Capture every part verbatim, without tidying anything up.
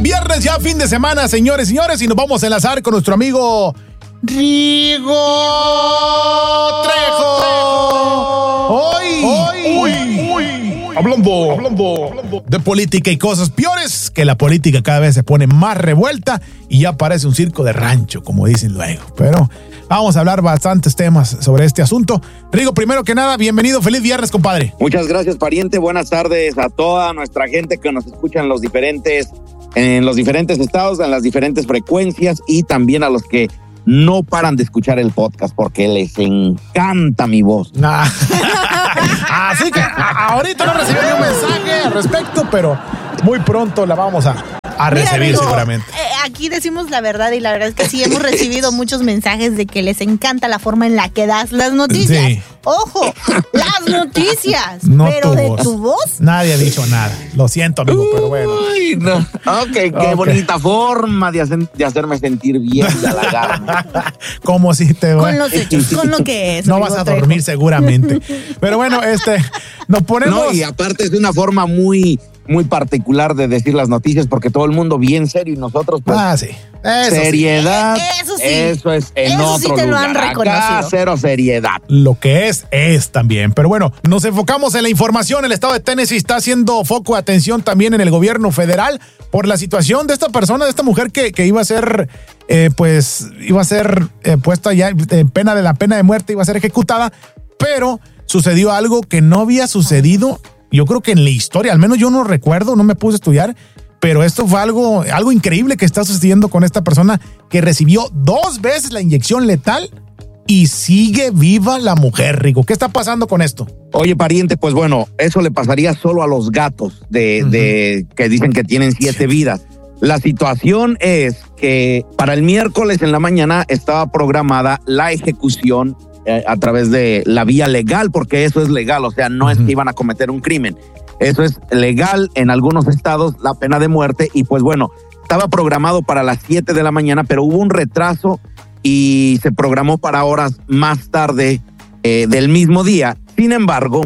Viernes ya, fin de semana, señores, señores, y nos vamos a enlazar con nuestro amigo Rigo Trejo. Hoy, hoy, hoy, hoy, hablando, hablando, hablando de política y cosas peores, que la política cada vez se pone más revuelta y ya parece un circo de rancho, como dicen luego. Pero vamos a hablar bastantes temas sobre este asunto. Rigo, primero que nada, bienvenido, feliz viernes, compadre. Muchas gracias, pariente. Buenas tardes a toda nuestra gente que nos escucha en los diferentes, en los diferentes estados, en las diferentes frecuencias, y también a los que no paran de escuchar el podcast porque les encanta mi voz. Nah. Así que a- ahorita no recibí un mensaje al respecto, pero muy pronto la vamos a, a recibir. Mira, Rigo, seguramente. Eh, aquí decimos la verdad y la verdad es que sí hemos recibido muchos mensajes de que les encanta la forma en la que das las noticias. Sí. Ojo, las noticias, no pero tu de voz. Tu voz. Nadie ha dicho nada. Lo siento, amigo, pero bueno. Uy, no. Ok, qué okay. bonita forma de, hacer, de hacerme sentir bien, de halagarme. Como si te Con los hechos, con lo que es. No vas a dormir seguramente. Pero bueno, este, nos ponemos. No, y aparte es de una forma muy, muy particular de decir las noticias, porque todo el mundo bien serio y nosotros, pues. Ah, sí. Eso seriedad. Sí. Eso sí. Eso es en eso otro sí te lugar. Lo han reconocido. Acá cero seriedad. Lo que es, es también. Pero bueno, nos enfocamos en la información. El estado de Tennessee está haciendo foco de atención también en el gobierno federal por la situación de esta persona, de esta mujer que, que iba a ser, eh, pues, iba a ser eh, puesta ya en pena de la pena de muerte, iba a ser ejecutada, pero sucedió algo que no había sucedido, yo creo que en la historia, al menos yo no recuerdo, no me puse a estudiar, pero esto fue algo, algo increíble que está sucediendo con esta persona que recibió dos veces la inyección letal y sigue viva la mujer, Rigo. ¿Qué está pasando con esto? Oye, pariente, pues bueno, eso le pasaría solo a los gatos de, uh-huh. de que dicen que tienen siete vidas. La situación es que para el miércoles en la mañana estaba programada la ejecución eh, a través de la vía legal, porque eso es legal, o sea, no uh-huh. es que iban a cometer un crimen. Eso es legal en algunos estados, la pena de muerte, y pues bueno, estaba programado para las siete de la mañana, pero hubo un retraso y se programó para horas más tarde eh, del mismo día. Sin embargo,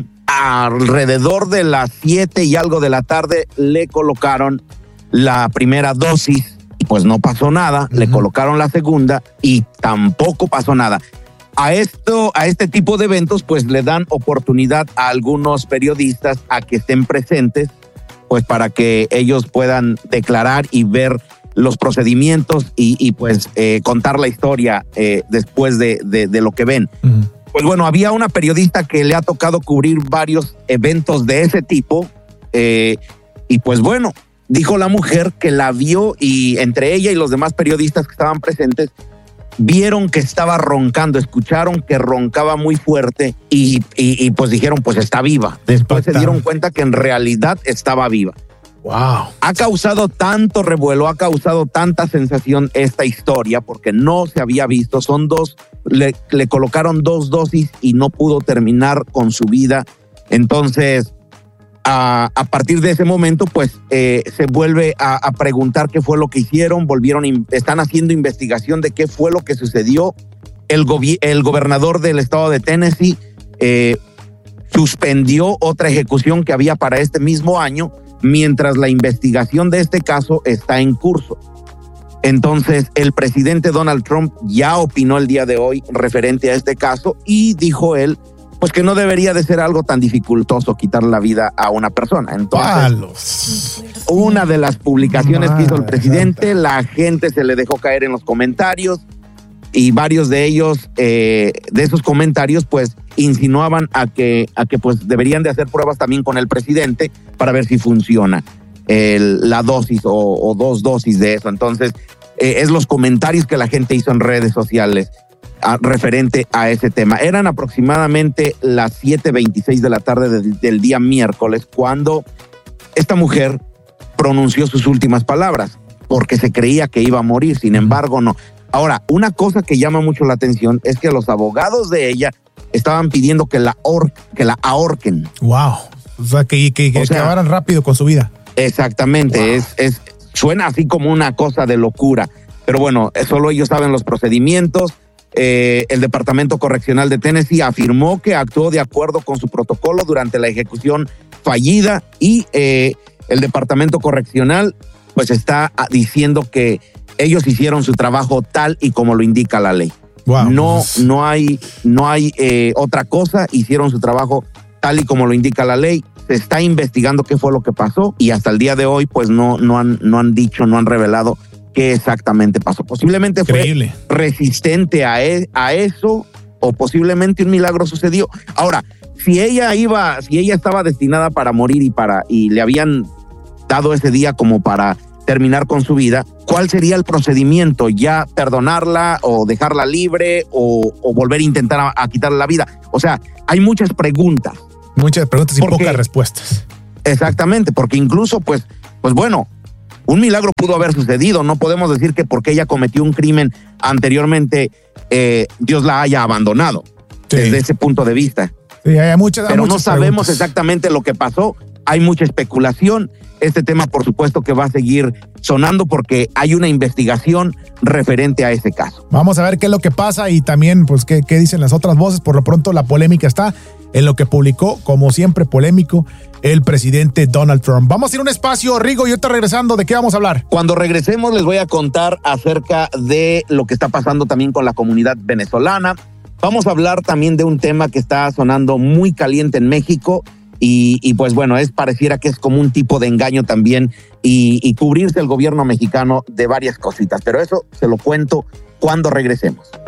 alrededor de las siete y algo de la tarde le colocaron la primera dosis y pues no pasó nada, uh-huh. le colocaron la segunda y tampoco pasó nada. A esto, a este tipo de eventos, pues le dan oportunidad a algunos periodistas a que estén presentes, pues para que ellos puedan declarar y ver los procedimientos y, y pues eh, contar la historia eh, después de, de, de lo que ven. Uh-huh. Pues bueno, había una periodista que le ha tocado cubrir varios eventos de ese tipo eh, y pues bueno, dijo la mujer que la vio y entre ella y los demás periodistas que estaban presentes vieron que estaba roncando, escucharon que roncaba muy fuerte y, y, y pues dijeron, pues está viva. Después se dieron cuenta que en realidad estaba viva. Wow. Ha causado tanto revuelo, ha causado tanta sensación esta historia porque no se había visto. Son dos, le, le colocaron dos dosis y no pudo terminar con su vida. Entonces, a, a partir de ese momento, pues eh, se vuelve a, a preguntar qué fue lo que hicieron. Volvieron, están haciendo investigación de qué fue lo que sucedió. El, gobi- el gobernador del estado de Tennessee eh, suspendió otra ejecución que había para este mismo año, mientras la investigación de este caso está en curso. Entonces, el presidente Donald Trump ya opinó el día de hoy referente a este caso y dijo él, pues que no debería de ser algo tan dificultoso quitar la vida a una persona. Entonces, Palos. una de las publicaciones Madre que hizo el presidente, santa. La gente se le dejó caer en los comentarios y varios de ellos, eh, de esos comentarios, pues insinuaban a que, a que pues deberían de hacer pruebas también con el presidente para ver si funciona el, la dosis o, o dos dosis de eso. Entonces, eh, es los comentarios que la gente hizo en redes sociales a, referente a ese tema. Eran aproximadamente las siete veintiséis de la tarde de, del día miércoles cuando esta mujer pronunció sus últimas palabras porque se creía que iba a morir, sin embargo no. Ahora, una cosa que llama mucho la atención es que los abogados de ella estaban pidiendo que la, or- que la ahorquen. Wow. O sea, que, que, que o sea, acabaran rápido con su vida. Exactamente. Wow. Es, es, suena así como una cosa de locura. Pero bueno, solo ellos saben los procedimientos. Eh, el Departamento Correccional de Tennessee afirmó que actuó de acuerdo con su protocolo durante la ejecución fallida y eh, el Departamento Correccional pues está diciendo que ellos hicieron su trabajo tal y como lo indica la ley. Wow. No, no hay, no hay eh, otra cosa, hicieron su trabajo tal y como lo indica la ley. Se está investigando qué fue lo que pasó y hasta el día de hoy pues no, no, han, no han dicho, no han revelado qué exactamente pasó. Posiblemente fue Increíble. resistente a, e, a eso o posiblemente un milagro sucedió. Ahora, si ella iba, si ella estaba destinada para morir y, para, y le habían dado ese día como para terminar con su vida, ¿cuál sería el procedimiento? ¿Ya perdonarla o dejarla libre o, o volver a intentar a, a quitarle la vida? O sea, hay muchas preguntas. Muchas preguntas y porque, pocas respuestas. Exactamente, porque incluso, pues, pues bueno, un milagro pudo haber sucedido. No podemos decir que porque ella cometió un crimen anteriormente, eh, Dios la haya abandonado. Sí. Desde ese punto de vista. Sí, hay muchas, hay Pero muchas no sabemos preguntas. exactamente lo que pasó. Hay mucha especulación. Este tema, por supuesto, que va a seguir sonando porque hay una investigación referente a ese caso. Vamos a ver qué es lo que pasa y también, pues, qué, qué dicen las otras voces. Por lo pronto, la polémica está en lo que publicó, como siempre, polémico, el presidente Donald Trump. Vamos a ir a un espacio, Rigo, y ahorita regresando, ¿de qué vamos a hablar? Cuando regresemos les voy a contar acerca de lo que está pasando también con la comunidad venezolana. Vamos a hablar también de un tema que está sonando muy caliente en México y, y pues bueno, es pareciera que es como un tipo de engaño también y, y cubrirse el gobierno mexicano de varias cositas, pero eso se lo cuento cuando regresemos.